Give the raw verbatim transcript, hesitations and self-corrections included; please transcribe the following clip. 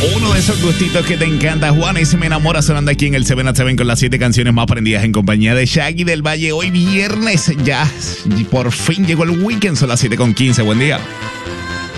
Uno de esos gustitos que te encanta, Juana y Se Me Enamora, sonando aquí en el siete a siete con las siete canciones más prendidas en compañía de Shaggy del Valle. Hoy viernes, ya por fin llegó el weekend, son las siete con quince. Buen día.